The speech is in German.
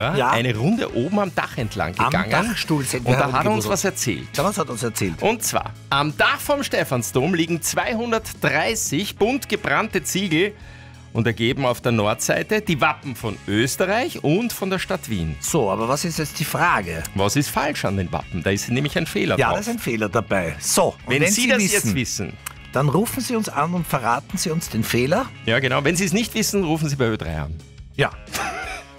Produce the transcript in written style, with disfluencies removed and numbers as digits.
eine Runde oben am Dach entlang gegangen. Am Dachstuhl sind wir Und da hat er uns herumgewuselt. was erzählt. Ja, was hat er uns erzählt? Und zwar, am Dach vom Stephansdom liegen 230 bunt gebrannte Ziegel und ergeben auf der Nordseite die Wappen von Österreich und von der Stadt Wien. So, aber was ist jetzt die Frage? Was ist falsch an den Wappen? Da ist nämlich ein Fehler Ja, drauf. da ist ein Fehler dabei. So, und Wenn Sie das jetzt wissen, dann rufen Sie uns an und verraten Sie uns den Fehler. ja genau, wenn Sie es nicht wissen, rufen Sie bei Ö3 an. Ja,